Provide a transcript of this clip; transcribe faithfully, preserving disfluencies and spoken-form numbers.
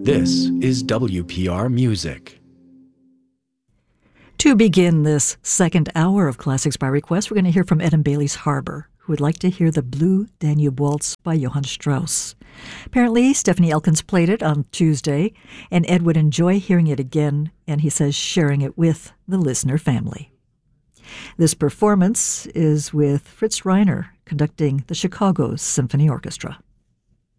This is W P R Music. To begin this second hour of Classics by Request, we're going to hear from Ed and Bailey's Harbor, who would like to hear the Blue Danube Waltz by Johann Strauss. Apparently, Stephanie Elkins played it on Tuesday, and Ed would enjoy hearing it again, and he says sharing it with the listener family. This performance is with Fritz Reiner conducting the Chicago Symphony Orchestra.